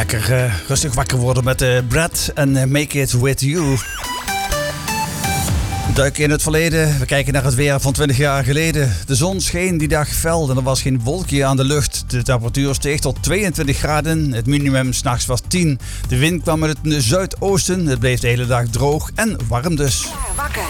Lekker rustig wakker worden met Brad en Make It With You. We duiken in het verleden. We kijken naar het weer van 20 jaar geleden. De zon scheen die dag fel en er was geen wolkje aan de lucht. De temperatuur steeg tot 22 graden. Het minimum 's nachts was 10. De wind kwam uit het zuidoosten. Het bleef de hele dag droog en warm dus. Wakker.